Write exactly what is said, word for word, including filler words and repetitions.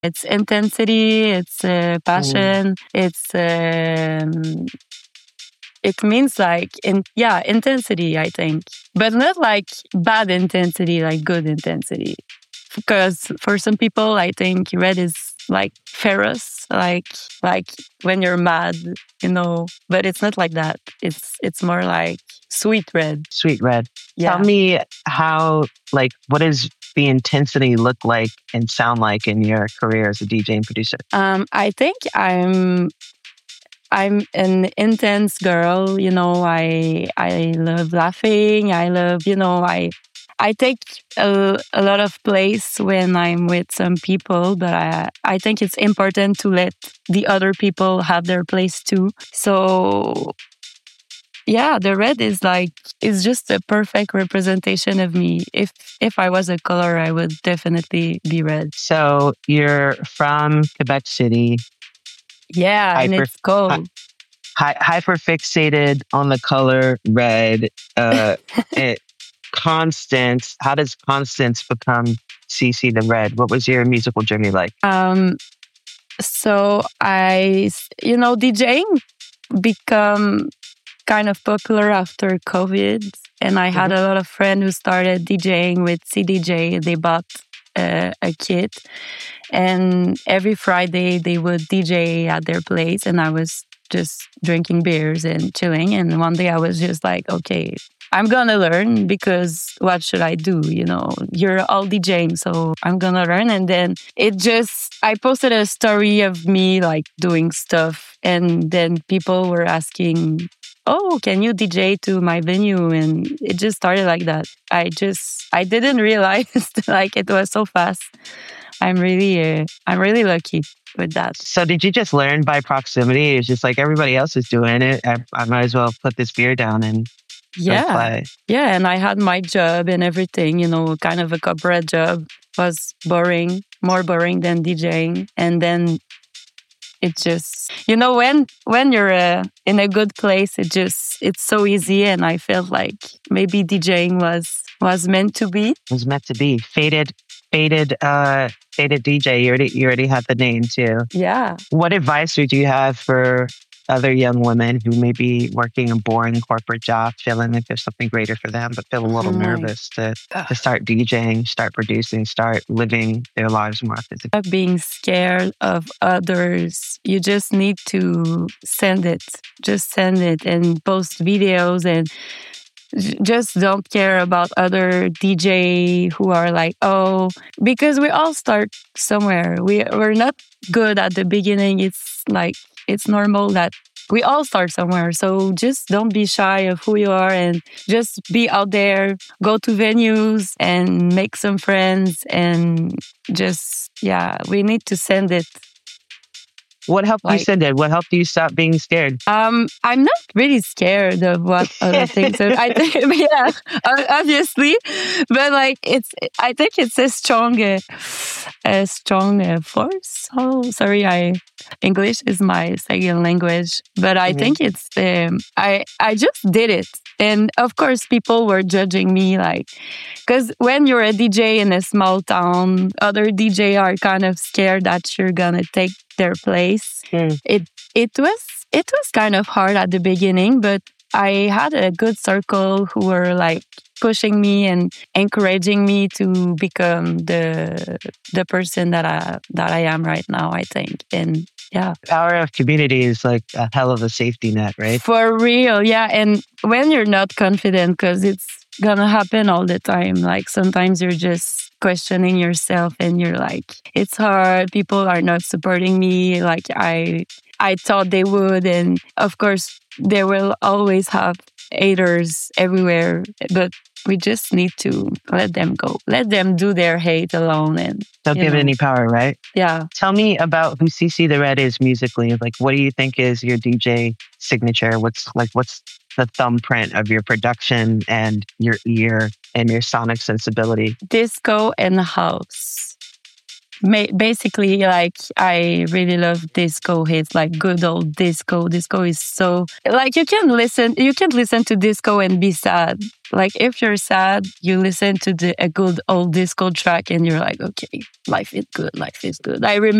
It's intensity, it's uh, passion, mm. it's um, it means like in yeah intensity, I think, but not like bad intensity, like good intensity. Because for some people, I think red is like ferocious, like like when you're mad, you know. But it's not like that. It's it's more like sweet red. Sweet red. Yeah. Tell me how, like, what does the intensity look like and sound like in your career as a D J and producer? Um, I think I'm I'm an intense girl. You know, I I love laughing. I love, you know, I. I take a, a lot of place when I'm with some people, but I, I think it's important to let the other people have their place too. So, yeah, the red is like, it's just a perfect representation of me. If if I was a color, I would definitely be red. So you're from Quebec City. Yeah, hyper, and it's cold. Hi, hyper fixated on the color red. Uh, it, Constance, how does Constance become CeCe the Red? What was your musical journey like? Um, so I, you know, DJing become kind of popular after COVID, and I had mm-hmm. a lot of friends who started DJing with C D J. They bought uh, a kit, and every Friday they would D J at their place, and I was just drinking beers and chilling. And one day I was just like, okay, I'm gonna learn, because what should I do? You know, you're all DJing, so I'm gonna learn. And then it just, I posted a story of me like doing stuff, and then people were asking, oh, can you D J to my venue? And it just started like that. I just, I didn't realize like it was so fast. I'm really, uh, I'm really lucky with that. So did you just learn by proximity? It's just like everybody else is doing it. I, I might as well put this beer down and yeah, yeah. And I had my job and everything, you know, kind of a corporate job. Was boring, more boring than DJing. And then it just, you know, when when you're uh, in a good place, it just, it's so easy. And I felt like maybe DJing was was meant to be. It was meant to be. Faded, faded, uh, faded D J. You already, you already had the name too. Yeah. What advice would you have for other young women who may be working a boring corporate job, feeling like there's something greater for them, but feel a little oh nervous to, to start DJing, start producing, start living their lives more authentically? Not being scared of others. You just need to send it. Just send it and post videos, and just don't care about other D J who are like, oh, because we all start somewhere. We, we're not good at the beginning. It's like, it's normal that we all start somewhere. So just don't be shy of who you are, and just be out there, go to venues and make some friends, and just, yeah, we need to send it. What helped like, you send it? What helped you stop being scared? Um, I'm not really scared of what other things are. I think, yeah, obviously, but like it's, I think it's a strong, uh, a strong uh, force. Oh, sorry, I English is my second language, but I mm-hmm. think it's. Um, I I just did it, and of course, people were judging me, like, because when you're a D J in a small town, other D J are kind of scared that you're gonna take their place. Mm. It it was it was kind of hard at the beginning, but I had a good circle who were like pushing me and encouraging me to become the the person that I that I am right now, I think. And yeah. The power of community is like a hell of a safety net, right? For real, yeah. And when you're not confident, because it's gonna happen all the time. Like sometimes you're just questioning yourself and you're like, it's hard. People are not supporting me like I I thought they would. And of course, they will always have haters everywhere. But we just need to let them go. Let them do their hate alone. And don't give know. it any power, right? Yeah. Tell me about who CeCe the Red is musically. Like, what do you think is your D J signature? What's like, what's the thumbprint of your production and your ear and your sonic sensibility? Disco and house. ma- basically, like, I really love disco hits, like good old disco. Disco is so, like, you can listen, you can listen to disco and be sad. Like, if you're sad, you listen to the, a good old disco track and you're like, okay, life is good, life is good. I remember